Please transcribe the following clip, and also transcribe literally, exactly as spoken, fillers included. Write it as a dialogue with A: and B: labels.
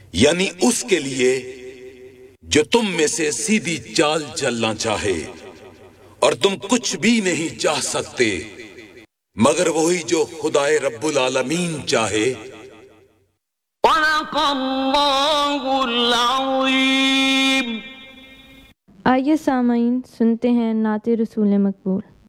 A: यानी उसके लिए जो तुम में से सीधी चाल चलना चाहे, और तुम कुछ भी नहीं चाह सकते मगर वही जो खुदाए रब्बुल आलमीन चाहे।
B: आइए सामाईन सुनते हैं नाते रसूल मकबूल।